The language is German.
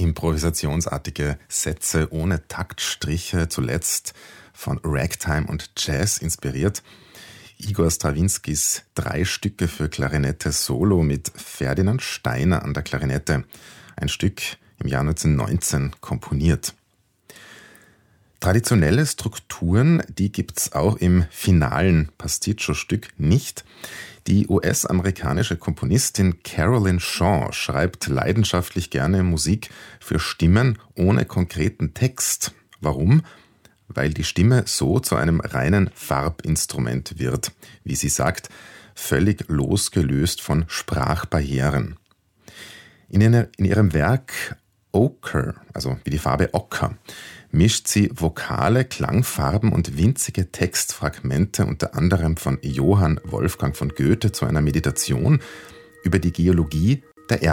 improvisationsartige Sätze ohne Taktstriche, zuletzt von Ragtime und Jazz inspiriert. Igor Strawinskys 3 Stücke für Klarinette Solo mit Ferdinand Steiner an der Klarinette. Ein Stück im Jahr 1919 komponiert. Traditionelle Strukturen, die gibt's auch im finalen Pasticcio-Stück nicht. Die US-amerikanische Komponistin Carolyn Shaw schreibt leidenschaftlich gerne Musik für Stimmen ohne konkreten Text. Warum? Weil die Stimme so zu einem reinen Farbinstrument wird, wie sie sagt, völlig losgelöst von Sprachbarrieren. In ihrem Werk Ochre, also wie die Farbe Ocker, mischt sie vokale Klangfarben und winzige Textfragmente unter anderem von Johann Wolfgang von Goethe zu einer Meditation über die Geologie der